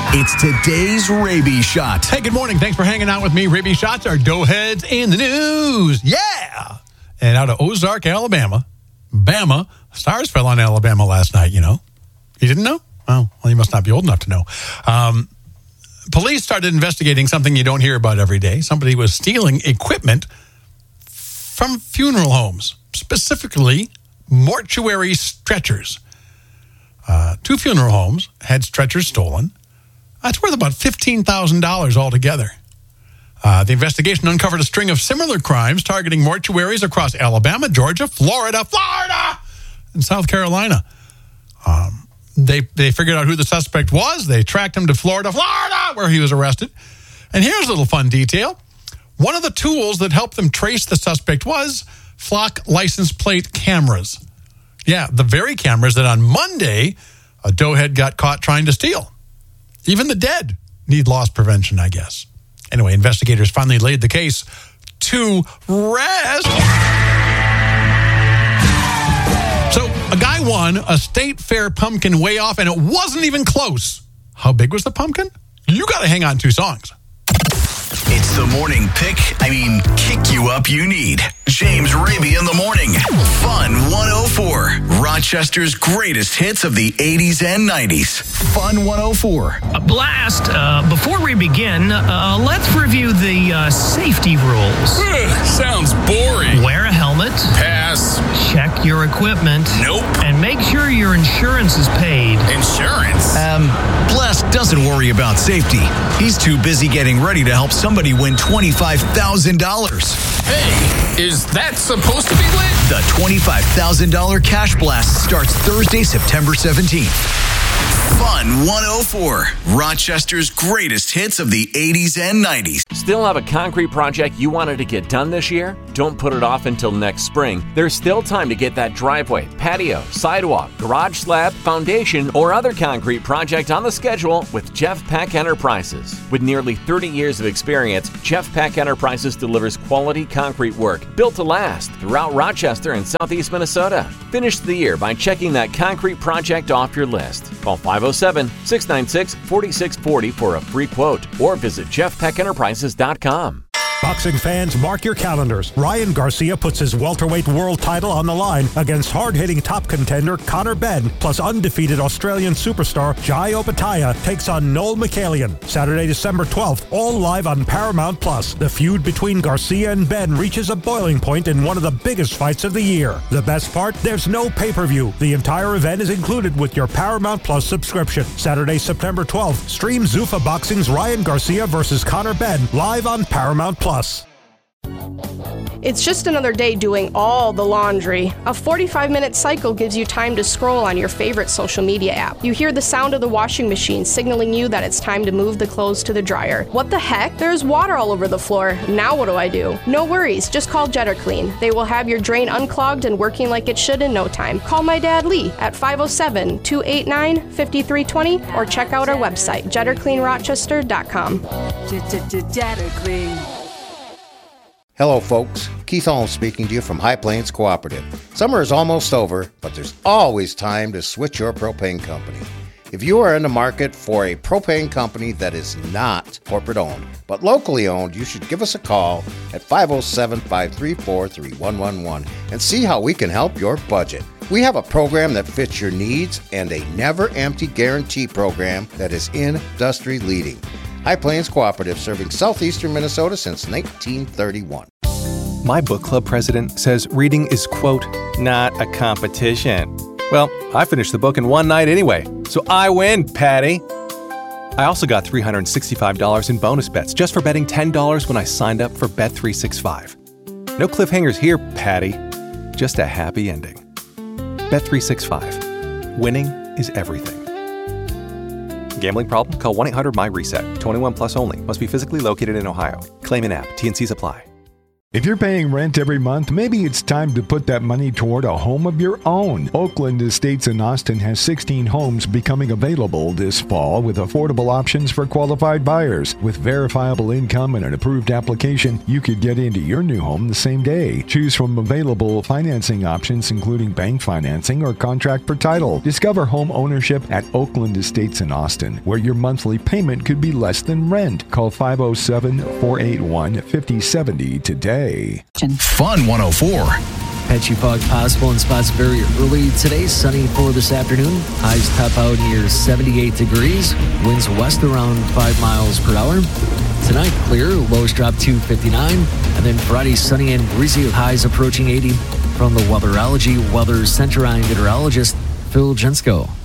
It's today's Raby Shot. Hey, good morning. Thanks for hanging out with me. Raby Shots are doughheads in the news. Yeah! And out of Ozark, Alabama, Bama, stars fell on Alabama last night, you know. You didn't know? Oh, well, you must not be old enough to know. Police started investigating something you don't hear about every day. Somebody was stealing equipment from funeral homes, specifically mortuary stretchers. 2 funeral homes had stretchers stolen. That's worth about $15,000 altogether. The investigation uncovered a string of similar crimes targeting mortuaries across Alabama, Georgia, Florida, and South Carolina. They figured out who the suspect was. They tracked him to Florida, where he was arrested. And here's a little fun detail. One of the tools that helped them trace the suspect was flock license plate cameras. Yeah, the very cameras that on Monday, a doughhead got caught trying to steal. Even the dead need loss prevention, I guess. Anyway, investigators finally laid the case to rest. So, a guy won a state fair pumpkin way off, and it wasn't even close. How big was the pumpkin? You got to hang on 2 songs. It's the morning kick you up you need. James Raby in the morning. Fun 104. Rochester's greatest hits of the 80s and 90s. Fun 104. A blast. Before we begin, let's review the safety rules. Sounds boring. Wear a helmet. Pass. Check your equipment. Nope. And make sure your insurance is paid. Insurance? Bless doesn't worry about safety. He's too busy getting ready to help somebody win $25,000. Hey, is that supposed to be lit? The $25,000 Cash Blast starts Thursday, September 17th. Fun 104. Rochester's greatest hits of the 80s and 90s. Still have a concrete project you wanted to get done this year? Don't put it off until next spring. There's still time to get that driveway, patio, sidewalk, garage slab, foundation, or other concrete project on the schedule with Jeff Peck Enterprises. With nearly 30 years of experience, Jeff Peck Enterprises delivers quality concrete work built to last throughout Rochester and Southeast Minnesota. Finish the year by checking that concrete project off your list. Call 507-696-4640 for a free quote or visit jeffpeckenterprises.com. Boxing fans, mark your calendars. Ryan Garcia puts his welterweight world title on the line against hard-hitting top contender Conor Benn, plus undefeated Australian superstar Jai Opetaia takes on Noel McCallion. Saturday, December 12th, all live on Paramount+. The feud between Garcia and Benn reaches a boiling point in one of the biggest fights of the year. The best part? There's no pay-per-view. The entire event is included with your Paramount+ subscription. Saturday, September 12th, stream Zuffa Boxing's Ryan Garcia versus Conor Benn live on Paramount+. It's just another day doing all the laundry. A 45-minute cycle gives you time to scroll on your favorite social media app. You hear the sound of the washing machine signaling you that it's time to move the clothes to the dryer. What the heck? There's water all over the floor. Now what do I do? No worries, just call Jetter Clean. They will have your drain unclogged and working like it should in no time. Call my dad Lee at 507-289-5320 or check out our website, jettercleanrochester.com. Jetter Clean. Hello, folks. Keith Holmes speaking to you from High Plains Cooperative. Summer is almost over, but there's always time to switch your propane company. If you are in the market for a propane company that is not corporate-owned, but locally owned, you should give us a call at 507-534-3111 and see how we can help your budget. We have a program that fits your needs and a never-empty guarantee program that is industry leading. High Plains Cooperative, serving southeastern Minnesota since 1931. My book club president says reading is, quote, not a competition. Well, I finished the book in one night anyway, so I win, Patty. I also got $365 in bonus bets just for betting $10 when I signed up for Bet365. No cliffhangers here, Patty. Just a happy ending. Bet365. Winning is everything. Gambling problem? Call 1-800-MY-RESET. 21 plus only. Must be physically located in Ohio. Claim in app. T&Cs apply. If you're paying rent every month, maybe it's time to put that money toward a home of your own. Oakland Estates in Austin has 16 homes becoming available this fall with affordable options for qualified buyers. With verifiable income and an approved application, you could get into your new home the same day. Choose from available financing options including bank financing or contract for title. Discover home ownership at Oakland Estates in Austin, where your monthly payment could be less than rent. Call 507-481-5070 today. Fun 104. Patchy fog possible in spots very early today. Sunny for this afternoon. Highs top out near 78 degrees. Winds west around 5 miles per hour. Tonight, clear. Lows drop to 59. And then Friday, sunny and breezy with highs approaching 80. From the Weatherology Weather Center, I'm meteorologist Phil Jensko.